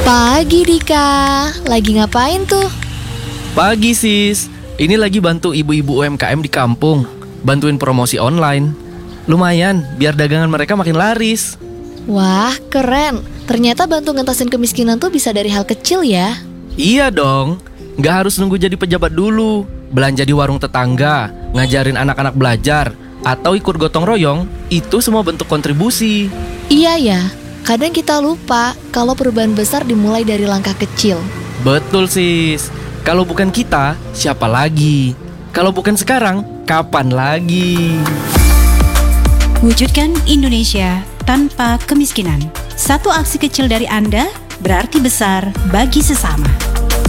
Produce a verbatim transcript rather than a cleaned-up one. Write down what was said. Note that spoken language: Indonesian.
Pagi Dika, lagi ngapain tuh? Pagi sis, ini lagi bantu ibu-ibu U M K M di kampung. Bantuin promosi online. Lumayan, biar dagangan mereka makin laris. Wah, keren. Ternyata bantu ngentasin kemiskinan tuh bisa dari hal kecil ya. Iya dong, gak harus nunggu jadi pejabat dulu. Belanja di warung tetangga, ngajarin anak-anak belajar, atau ikut gotong royong, itu semua bentuk kontribusi. Iya ya, kadang kita lupa kalau perubahan besar dimulai dari langkah kecil. Betul sis, kalau bukan kita, siapa lagi? Kalau bukan sekarang, kapan lagi? Wujudkan Indonesia tanpa kemiskinan. Satu aksi kecil dari Anda berarti besar bagi sesama.